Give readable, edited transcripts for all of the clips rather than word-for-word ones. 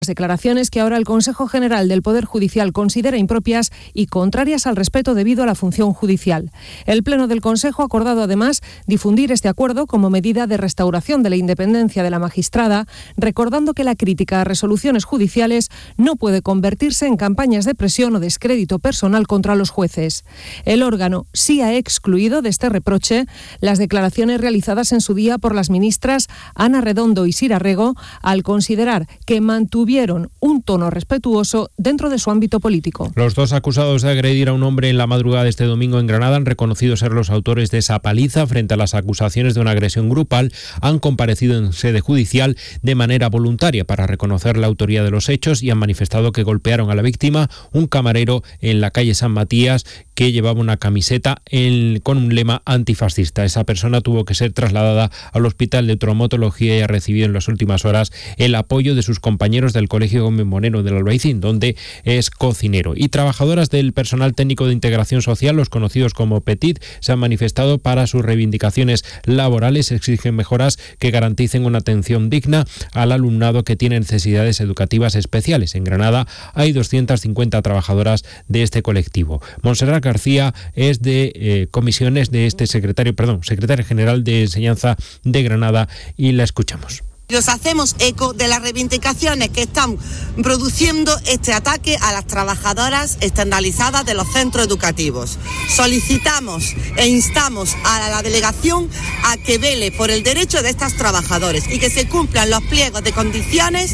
Declaraciones que ahora el Consejo General del Poder Judicial considera impropias y contrarias al respeto debido a la función judicial. El Pleno del Consejo ha acordado además difundir este acuerdo como medida de restauración de la independencia de la magistrada, recordando que la crítica a resoluciones judiciales no puede convertirse en campañas de presión o descrédito personal contra los jueces. El órgano sí ha excluido de este reproche las declaraciones realizadas en su día por las ministras Ana Redondo y Sira Rego, al considerar que mantuvieron un tono respetuoso dentro de su ámbito político. Los dos acusados de agredir a un hombre en la madrugada de este domingo en Granada han reconocido ser los autores de esa paliza. Frente a las acusaciones de una agresión grupal, han comparecido en sede judicial de manera voluntaria para reconocer la autoría de los hechos y han manifestado que golpearon a la víctima, un camarero en la calle San Matías, que llevaba una camiseta con un lema antifascista. Esa persona tuvo que ser trasladada al Hospital de Traumatología y ha recibido en las últimas horas el apoyo de sus compañeros del Colegio Gómez Moreno del Albaicín, donde es cocinero. Y trabajadoras del personal técnico de integración social, los conocidos como PETIT, se han manifestado para sus reivindicaciones laborales. Exigen mejoras que garanticen una atención digna al alumnado que tiene necesidades educativas especiales. En Granada hay 250 trabajadoras de este colectivo. Montserrat García es de comisiones de este secretaria general de Enseñanza de Granada y la escuchamos. Nos hacemos eco de las reivindicaciones que están produciendo este ataque a las trabajadoras externalizadas de los centros educativos. Solicitamos e instamos a la delegación a que vele por el derecho de estas trabajadoras y que se cumplan los pliegos de condiciones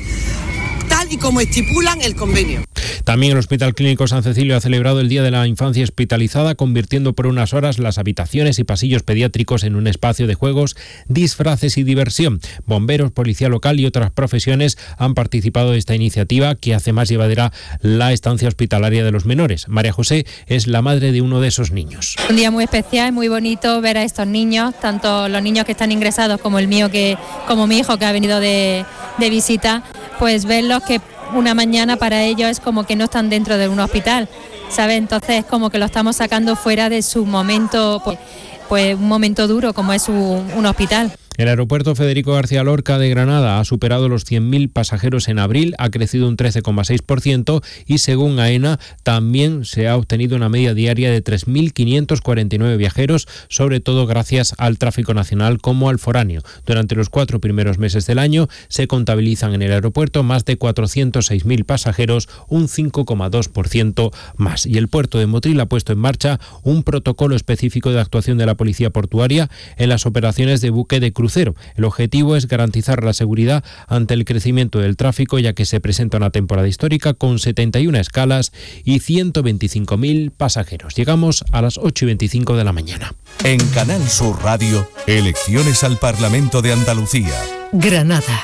tal y como estipulan el convenio. También el Hospital Clínico San Cecilio ha celebrado el Día de la Infancia Hospitalizada, convirtiendo por unas horas las habitaciones y pasillos pediátricos en un espacio de juegos, disfraces y diversión. Bomberos, policía local y otras profesiones han participado de esta iniciativa que hace más llevadera la estancia hospitalaria de los menores. María José es la madre de uno de esos niños. Un día muy especial, muy bonito ver a estos niños, tanto los niños que están ingresados como el mío, como mi hijo que ha venido de visita, pues verlos que una mañana para ellos es como que no están dentro de un hospital, ¿sabes? Entonces como que lo estamos sacando fuera de su momento, pues un momento duro como es un hospital. El aeropuerto Federico García Lorca de Granada ha superado los 100.000 pasajeros en abril, ha crecido un 13,6% y según AENA también se ha obtenido una media diaria de 3.549 viajeros, sobre todo gracias al tráfico nacional como al foráneo. Durante los 4 primeros meses del año se contabilizan en el aeropuerto más de 406.000 pasajeros, un 5,2% más. Y el puerto de Motril ha puesto en marcha un protocolo específico de actuación de la policía portuaria en las operaciones de buque de crucero. El objetivo es garantizar la seguridad ante el crecimiento del tráfico, ya que se presenta una temporada histórica con 71 escalas y 125.000 pasajeros. Llegamos a las 8:25 de la mañana. En Canal Sur Radio, elecciones al Parlamento de Andalucía. Granada.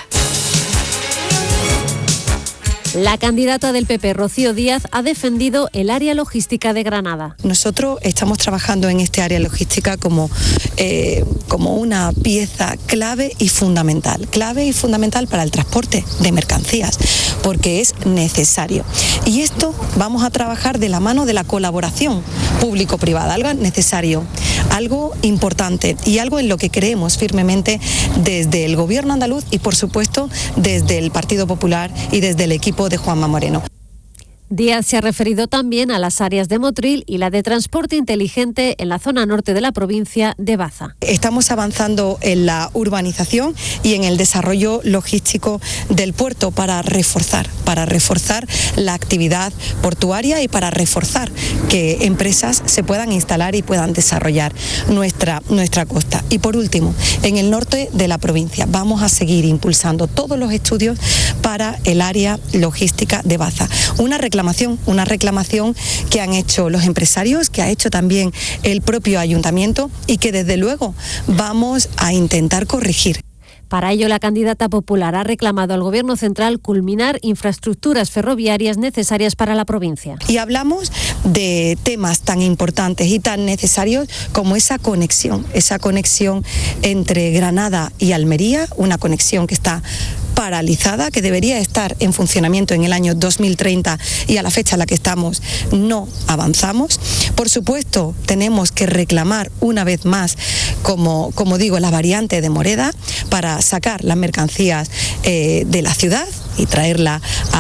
La candidata del PP, Rocío Díaz, ha defendido el área logística de Granada. Nosotros estamos trabajando en este área logística como una pieza clave y fundamental para el transporte de mercancías, porque es necesario. Y esto vamos a trabajar de la mano de la colaboración público-privada, algo necesario, algo importante y algo en lo que creemos firmemente desde el Gobierno andaluz y, por supuesto, desde el Partido Popular y desde el equipo de Juanma Moreno. Díaz se ha referido también a las áreas de Motril y la de transporte inteligente en la zona norte de la provincia de Baza. Estamos avanzando en la urbanización y en el desarrollo logístico del puerto para reforzar la actividad portuaria y para reforzar que empresas se puedan instalar y puedan desarrollar nuestra costa. Y por último, en el norte de la provincia vamos a seguir impulsando todos los estudios para el área logística de Baza. Una reclamación que han hecho los empresarios, que ha hecho también el propio ayuntamiento y que desde luego vamos a intentar corregir. Para ello, la candidata popular ha reclamado al Gobierno central culminar infraestructuras ferroviarias necesarias para la provincia. Y hablamos de temas tan importantes y tan necesarios como esa conexión entre Granada y Almería, una conexión que está paralizada, que debería estar en funcionamiento en el año 2030 y a la fecha en la que estamos no avanzamos. Por supuesto, tenemos que reclamar una vez más, como digo, la variante de Moreda para sacar las mercancías de la ciudad y traerla